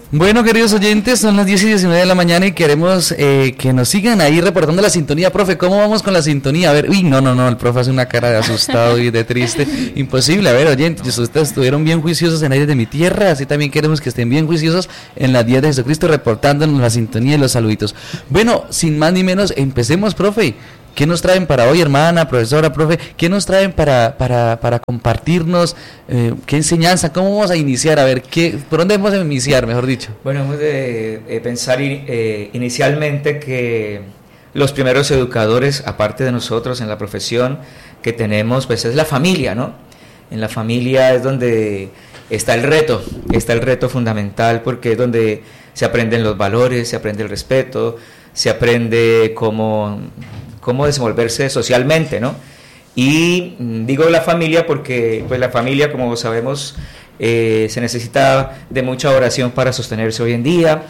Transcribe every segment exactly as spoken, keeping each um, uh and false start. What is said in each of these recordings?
Bueno, queridos oyentes, son las diez y diecinueve de la mañana y queremos eh, que nos sigan ahí reportando la sintonía. Profe, ¿cómo vamos con la sintonía? A ver, uy, no, no, no, el profe hace una cara de asustado y de triste. Imposible. A ver, oyentes, ustedes estuvieron bien juiciosos en Aires de mi Tierra, así también queremos que estén bien juiciosos en las diez de Jesucristo, reportándonos la sintonía y los saluditos. Bueno, sin más ni menos, empecemos, profe. ¿Qué nos traen para hoy, hermana, profesora, profe? ¿Qué nos traen para para, para compartirnos? Eh, ¿Qué enseñanza? ¿Cómo vamos a iniciar? A ver, ¿qué, ¿por dónde vamos a iniciar, mejor dicho? Bueno, hemos de eh, pensar eh, inicialmente que los primeros educadores, aparte de nosotros en la profesión que tenemos, pues es la familia, ¿no? En la familia es donde está el reto, está el reto fundamental, porque es donde se aprenden los valores, se aprende el respeto, se aprende cómo... cómo desenvolverse socialmente, ¿no? Y digo la familia porque pues la familia, como sabemos, eh, se necesita de mucha oración para sostenerse hoy en día.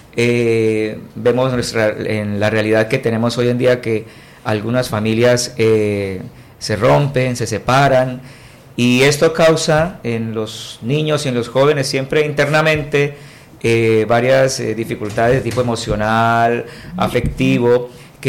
Eh, vemos nuestra, en la realidad que tenemos hoy en día que algunas familias eh, se rompen, se separan, y esto causa en los niños y en los jóvenes siempre internamente eh, varias eh, dificultades de tipo emocional, afectivo,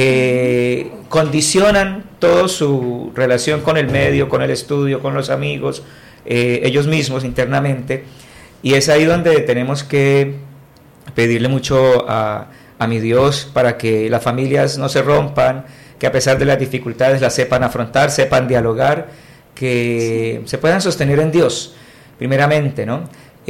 que condicionan toda su relación con el medio, con el estudio, con los amigos, eh, ellos mismos internamente, y es ahí donde tenemos que pedirle mucho a, a mi Dios para que las familias no se rompan, que a pesar de las dificultades las sepan afrontar, sepan dialogar, que sí. se puedan sostener en Dios, primeramente, ¿no?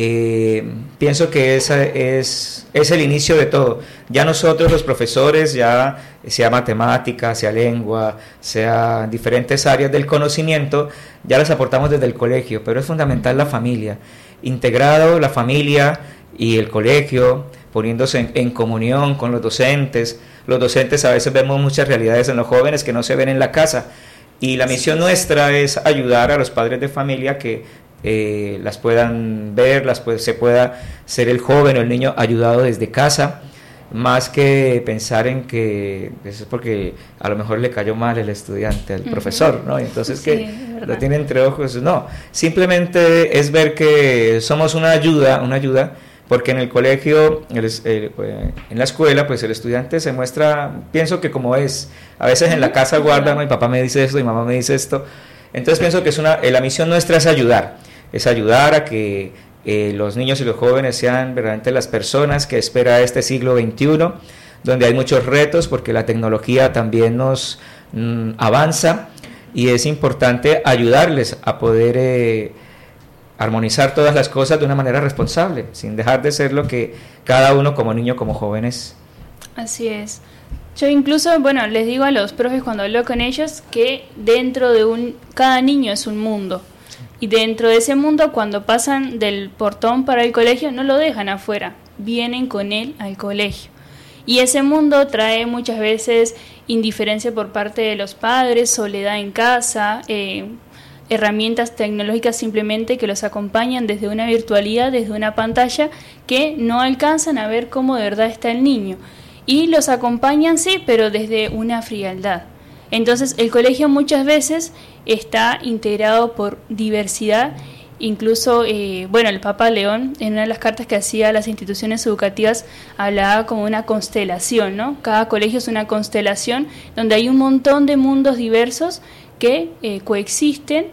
Eh, pienso que esa es, es el inicio de todo. Ya nosotros los profesores, ya sea matemática, sea lengua, sea diferentes áreas del conocimiento, ya las aportamos desde el colegio, pero es fundamental la familia, integrado la familia y el colegio, poniéndose en, en comunión con los docentes. Los docentes a veces vemos muchas realidades en los jóvenes que no se ven en la casa, y la misión nuestra es ayudar a los padres de familia que Eh, las puedan ver, las puede, se pueda ser el joven o el niño ayudado desde casa, más que pensar en que eso es porque a lo mejor le cayó mal el estudiante al uh-huh. profesor, ¿no? Entonces sí, que lo tiene entre ojos. No, simplemente es ver que somos una ayuda, una ayuda, porque en el colegio, el, el, en la escuela, pues el estudiante se muestra, pienso que como es, a veces en la casa guarda, ¿no? Mi papá me dice esto, mi mamá me dice esto. Entonces pienso que es una, la misión nuestra es ayudar, es ayudar a que eh, los niños y los jóvenes sean verdaderamente las personas que espera este siglo veintiuno, donde hay muchos retos, porque la tecnología también nos mm, avanza, y es importante ayudarles a poder eh, armonizar todas las cosas de una manera responsable, sin dejar de ser lo que cada uno como niño, como joven es. Así es. Yo incluso, bueno, les digo a los profes cuando hablo con ellos que dentro de un, cada niño es un mundo. Y dentro de ese mundo, cuando pasan del portón para el colegio, no lo dejan afuera, vienen con él al colegio. Y ese mundo trae muchas veces indiferencia por parte de los padres, soledad en casa, eh, herramientas tecnológicas simplemente que los acompañan desde una virtualidad, desde una pantalla, que no alcanzan a ver cómo de verdad está el niño. Y los acompañan, sí, pero desde una frialdad. Entonces el colegio muchas veces está integrado por diversidad, incluso, eh, bueno, el Papa León en una de las cartas que hacía a las instituciones educativas hablaba como una constelación, ¿no? Cada colegio es una constelación donde hay un montón de mundos diversos que eh, coexisten,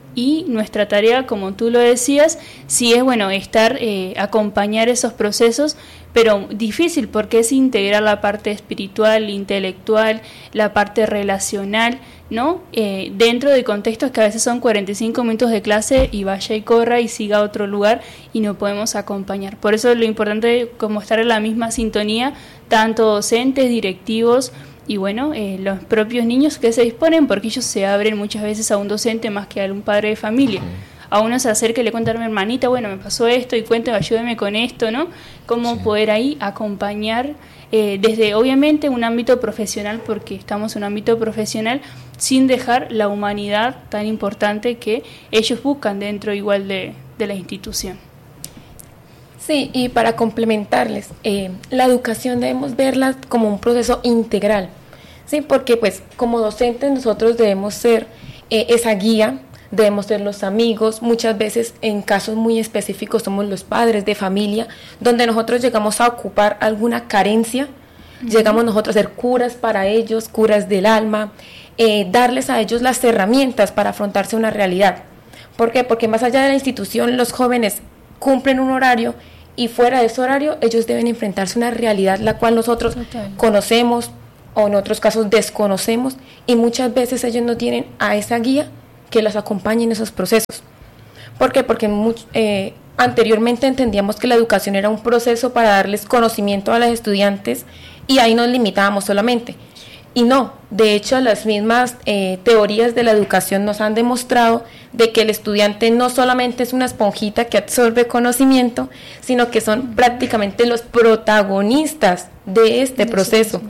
y nuestra tarea, como tú lo decías, sí es, bueno, estar, eh, acompañar esos procesos, pero difícil porque es integrar la parte espiritual, intelectual, la parte relacional, ¿no? Eh, dentro de contextos que a veces son cuarenta y cinco minutos de clase y vaya y corra y siga a otro lugar y no podemos acompañar. Por eso lo importante es como estar en la misma sintonía, tanto docentes, directivos y bueno, eh, los propios niños que se disponen, porque ellos se abren muchas veces a un docente más que a un padre de familia. Sí. A uno se acerca y le cuenta a mi hermanita, bueno, me pasó esto y cuéntame, ayúdeme con esto, ¿no? Cómo sí. poder ahí acompañar eh, desde obviamente un ámbito profesional, porque estamos en un ámbito profesional, sin dejar la humanidad tan importante que ellos buscan dentro igual de, de la institución. Sí, y para complementarles, eh, la educación debemos verla como un proceso integral, sí, porque pues como docentes nosotros debemos ser eh, esa guía, debemos ser los amigos. Muchas veces, en casos muy específicos, somos los padres de familia, donde nosotros llegamos a ocupar alguna carencia, uh-huh. llegamos nosotros a ser curas para ellos, curas del alma, eh, darles a ellos las herramientas para afrontarse una realidad. ¿Por qué? Porque más allá de la institución, los jóvenes cumplen un horario y fuera de ese horario ellos deben enfrentarse a una realidad la cual nosotros Total. conocemos o en otros casos desconocemos, y muchas veces ellos no tienen a esa guía que los acompañe en esos procesos. ¿Por qué? Porque much, eh, anteriormente entendíamos que la educación era un proceso para darles conocimiento a los estudiantes y ahí nos limitábamos solamente. Y no, de hecho las mismas eh, teorías de la educación nos han demostrado de que el estudiante no solamente es una esponjita que absorbe conocimiento, sino que son prácticamente los protagonistas de este proceso.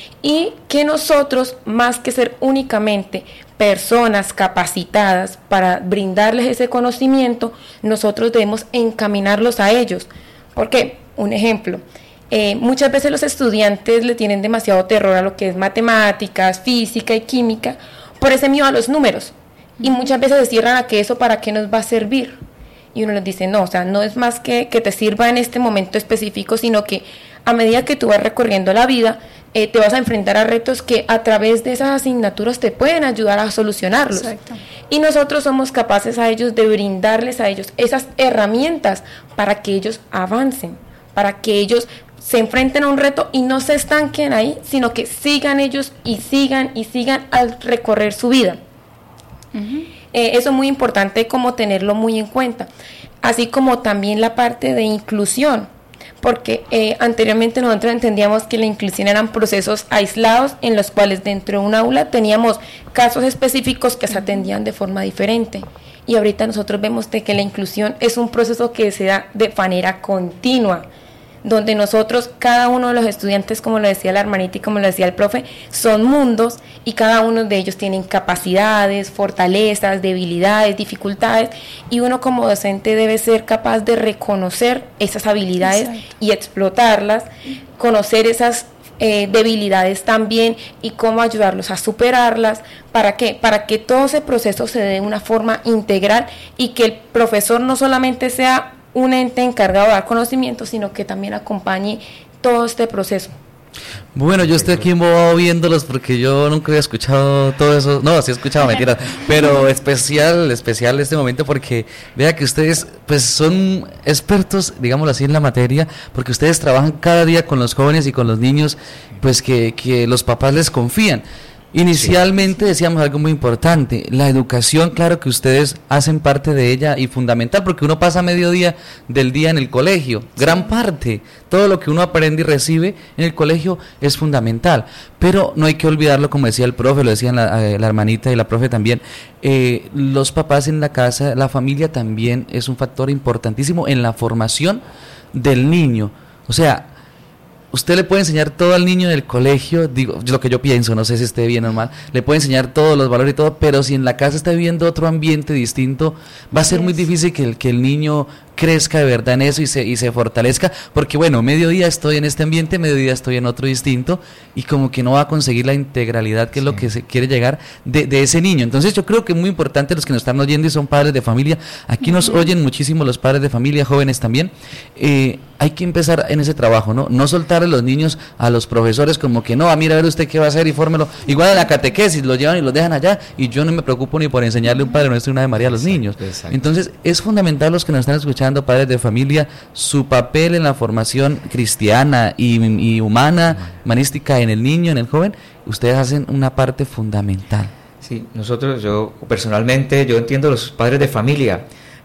Y que nosotros, más que ser únicamente personas capacitadas para brindarles ese conocimiento, nosotros debemos encaminarlos a ellos. ¿Por qué? Un ejemplo. Eh, muchas veces los estudiantes le tienen demasiado terror a lo que es matemáticas, física y química, por ese miedo a los números, y muchas veces se cierran a que eso para qué nos va a servir, y uno les dice no, o sea, no es más que que te sirva en este momento específico, sino que a medida que tú vas recorriendo la vida, eh, te vas a enfrentar a retos que a través de esas asignaturas te pueden ayudar a solucionarlos. Exacto. Y nosotros somos capaces a ellos de brindarles a ellos esas herramientas para que ellos avancen, para que ellos se enfrenten a un reto y no se estanquen ahí, sino que sigan ellos y sigan y sigan al recorrer su vida. Uh-huh. Eh, eso es muy importante como tenerlo muy en cuenta, así como también la parte de inclusión, porque eh, anteriormente nosotros entendíamos que la inclusión eran procesos aislados en los cuales dentro de un aula teníamos casos específicos que se atendían de forma diferente, y ahorita nosotros vemos de que la inclusión es un proceso que se da de manera continua, donde nosotros, cada uno de los estudiantes, como lo decía la hermanita y como lo decía el profe, son mundos, y cada uno de ellos tienen capacidades, fortalezas, debilidades, dificultades, y uno como docente debe ser capaz de reconocer esas habilidades. Exacto. Y explotarlas, conocer esas eh, debilidades también y cómo ayudarlos a superarlas. ¿Para qué? Para que todo ese proceso se dé de una forma integral y que el profesor no solamente sea un ente encargado de dar conocimiento, sino que también acompañe todo este proceso. Bueno, yo estoy aquí embobado viéndolos porque yo nunca había escuchado todo eso. No, sí he escuchado mentiras, pero especial, especial este momento porque vea que ustedes pues son expertos, digámoslo así, en la materia, porque ustedes trabajan cada día con los jóvenes y con los niños, pues que, que los papás les confían. Inicialmente decíamos algo muy importante, la educación, claro que ustedes hacen parte de ella y fundamental, porque uno pasa medio día del día en el colegio, gran parte, todo lo que uno aprende y recibe en el colegio es fundamental, pero no hay que olvidarlo, como decía el profe, lo decían la, la hermanita y la profe también, eh, los papás en la casa, la familia también es un factor importantísimo en la formación del niño, o sea, usted le puede enseñar todo al niño del colegio, digo, lo que yo pienso, no sé si esté bien o mal, le puede enseñar todos los valores y todo, pero si en la casa está viviendo otro ambiente distinto, va a ser muy difícil que el, que el niño crezca de verdad en eso y se, y se fortalezca, porque bueno, mediodía estoy en este ambiente, mediodía estoy en otro distinto, y como que no va a conseguir la integralidad que es sí. lo que se quiere llegar de, de ese niño. Entonces yo creo que es muy importante los que nos están oyendo y son padres de familia, aquí uh-huh. nos oyen muchísimo los padres de familia, jóvenes también, eh, hay que empezar en ese trabajo, ¿no? No soltar a los niños a los profesores como que no, a mira a ver usted qué va a hacer y fórmelo, igual en la catequesis, lo llevan y los dejan allá, y yo no me preocupo ni por enseñarle un Padre Nuestro y una Ave María a los niños. Exacto. Entonces es fundamental los que nos están escuchando, padres de familia, su papel en la formación cristiana y, y humana, humanística en el niño, en el joven, ustedes hacen una parte fundamental. Sí, nosotros, yo personalmente, yo entiendo los padres de familia,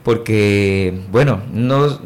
porque, bueno, no,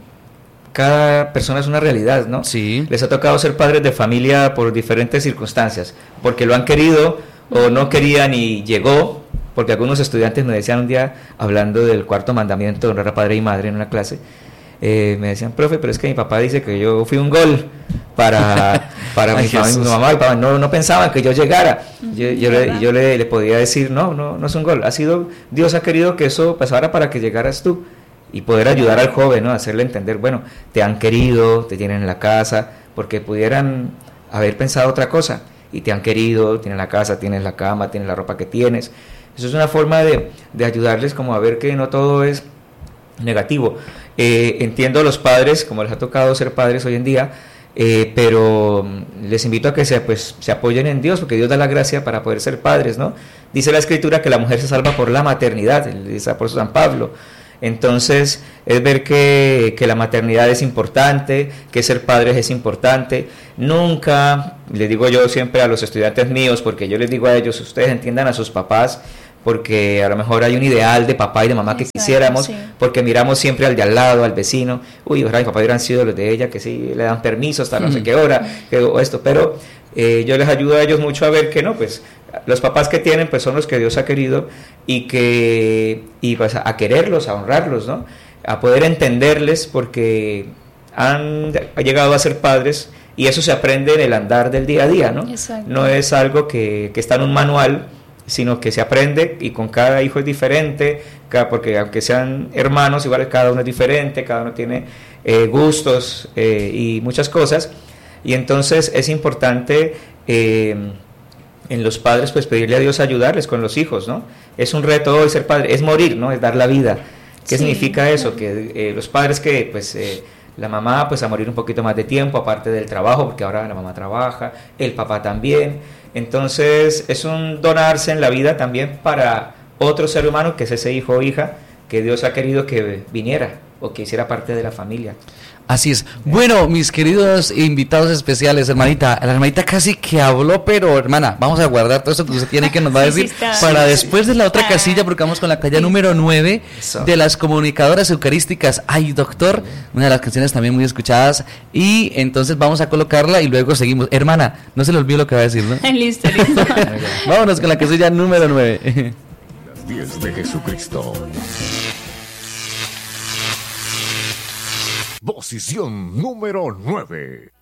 cada persona es una realidad, ¿no? Sí. Les ha tocado ser padres de familia por diferentes circunstancias, porque lo han querido o no querían y llegó, porque algunos estudiantes me decían un día, hablando del cuarto mandamiento de honrar a padre y madre en una clase, eh, me decían, profe, pero es que mi papá dice que yo fui un gol para, para mi, familia, mi mamá y papá, no, no pensaban que yo llegara. Yo, yo, le, yo le, le podía decir, no, no, no es un gol, ha sido, Dios ha querido que eso pasara para que llegaras tú, y poder ayudar al joven, ¿no? Hacerle entender, bueno, te han querido, te tienen en la casa, porque pudieran haber pensado otra cosa, y te han querido, tienes la casa, tienes la cama, tienes la ropa que tienes, Eso es una forma de, de ayudarles como a ver que no todo es negativo. Eh, entiendo a los padres, como les ha tocado ser padres hoy en día, eh, pero les invito a que se, pues, se apoyen en Dios, porque Dios da la gracia para poder ser padres, ¿no? Dice la Escritura que la mujer se salva por la maternidad, dice por San Pablo. Entonces, es ver que, que la maternidad es importante, que ser padres es importante. Nunca, les digo yo siempre a los estudiantes míos, porque yo les digo a ellos, ustedes entiendan a sus papás, porque a lo mejor hay un ideal de papá y de mamá que Exacto, quisiéramos, sí. porque miramos siempre al de al lado, al vecino, uy, ojalá mi papá hubieran sido los de ella, que sí, le dan permiso hasta no sé qué hora, que, o esto, pero eh, yo les ayudo a ellos mucho a ver que no, pues los papás que tienen pues son los que Dios ha querido y que y pues a quererlos, a honrarlos, ¿no? A poder entenderles porque han llegado a ser padres y eso se aprende en el andar del día a día, ¿no? Exacto. No es algo que, que está en un manual, sino que se aprende y con cada hijo es diferente, cada, porque aunque sean hermanos, igual cada uno es diferente, cada uno tiene eh, gustos eh, y muchas cosas, y entonces es importante eh, en los padres pues pedirle a Dios ayudarles con los hijos, ¿no? Es un reto hoy ser padre, es morir, ¿no? Es dar la vida. ¿Qué sí. significa eso? Que eh, los padres que pues eh, la mamá pues a morir un poquito más de tiempo aparte del trabajo, porque ahora la mamá trabaja, el papá también. Entonces es un donarse en la vida también para otro ser humano que es ese hijo o hija que Dios ha querido que viniera o que hiciera parte de la familia. Así es. Bueno, mis queridos invitados especiales, hermanita, la hermanita casi que habló, pero hermana, vamos a guardar todo esto que usted tiene que nos va a decir sí, sí para después de la otra casilla, porque vamos con la casilla número nueve de las comunicadoras eucarísticas. Ay, doctor, una de las canciones también muy escuchadas, y entonces vamos a colocarla y luego seguimos. Hermana, no se le olvide lo que va a decir, ¿no? Listo, listo. Vámonos con la casilla número nueve. Las diez de Jesucristo. Posición número nueve.